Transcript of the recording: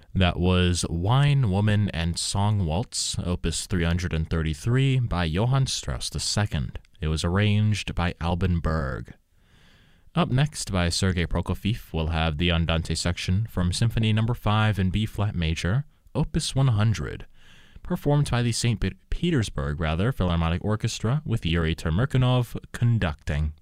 That was Wine, Woman, and Song Waltz, Opus 333 by Johann Strauss II. It was arranged by Alban Berg. Up next by Sergei Prokofiev, we'll have the Andante section from Symphony No. 5 in B-flat major, Opus 100, performed by the St. Petersburg Philharmonic Orchestra with Yuri Termerkanov conducting.